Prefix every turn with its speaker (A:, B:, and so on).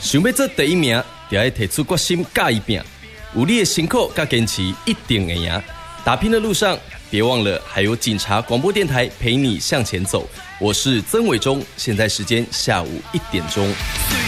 A: 想要做第一名，就要提出决心，甲伊拼。有你的辛苦甲坚持，一定会赢。打拼的路上，别忘了还有警察广播电台陪你向前走。我是曾伟忠，现在时间下午1点钟。